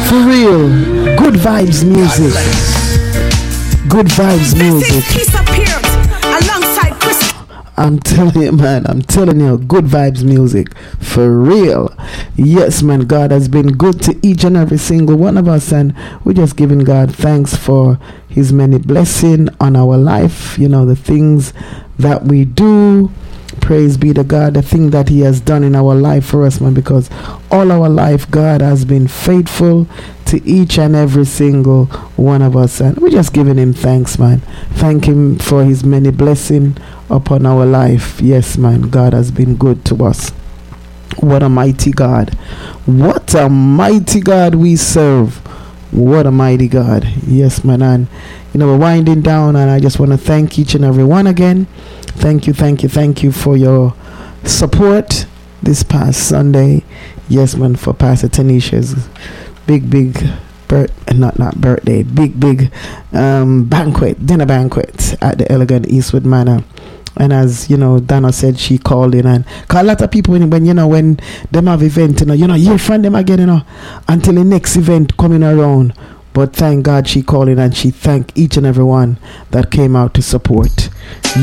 For real. Good vibes music. Good vibes music. I'm telling you, man. I'm telling you, good vibes music. For real. Yes, man. God has been good to each and every single one of us, and we're just giving God thanks for his many blessings on our life. You know, the things that we do. Praise be to God, the thing that he has done in our life for us, man, because all our life God has been faithful to each and every single one of us, and we're just giving him thanks, man. Thank him for his many blessings upon our life. Yes, man, God has been good to us. What a mighty God. What a mighty God we serve. What a mighty God. Yes, man. And you know, we're winding down, and I just want to thank each and every one again. Thank you for your support this past Sunday. Yes, man, for Pastor Tanisha's big dinner banquet at the Elegant Eastwood Manor. And as you know, Donna said, she called in, and cause a lot of people when them have event, you hear from them again, until the next event coming around. But thank God she called in, and she thanked each and every one that came out to support.